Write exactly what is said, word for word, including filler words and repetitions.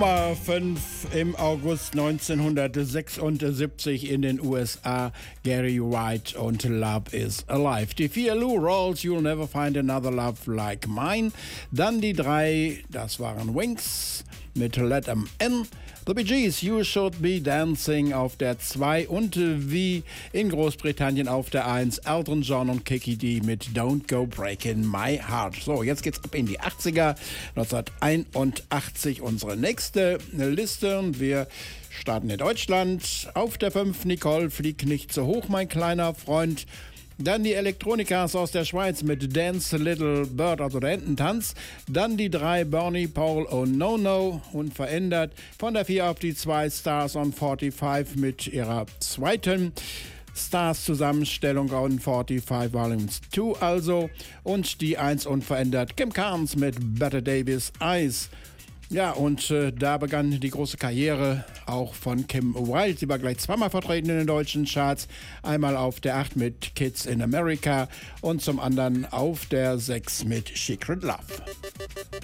Nummer fünf im August neunzehnhundertsechsundsiebzig in den U S A, Gary Wright und Love is Alive. Die vier Lou Rawls, You'll Never Find Another Love Like Mine. Dann die drei, das waren Wings mit Let 'Em In. The Bee Gees, You Should Be Dancing auf der zwei und wie in Großbritannien auf der eins, Elton John und Kiki D mit Don't Go Breaking My Heart. So, jetzt geht's ab in die achtziger, neunzehnhunderteinundachtzig unsere nächste Liste und wir starten in Deutschland. Auf der fünf, Nicole, flieg nicht so hoch, mein kleiner Freund. Dann die Elektronikas aus der Schweiz mit Dance Little Bird, also der Ententanz. Dann die drei, Bernie, Paul und No No, unverändert. Von der vier auf die zwei, Stars on fünfundvierzig mit ihrer zweiten Stars-Zusammenstellung on fünfundvierzig Volumes zwei also. Und die eins unverändert, Kim Carnes mit Better Davis Eyes. Ja, und äh, da begann die große Karriere auch von Kim Wilde. Sie war gleich zweimal vertreten in den deutschen Charts. Einmal auf der acht mit Kids in America und zum anderen auf der sechs mit Secret Love.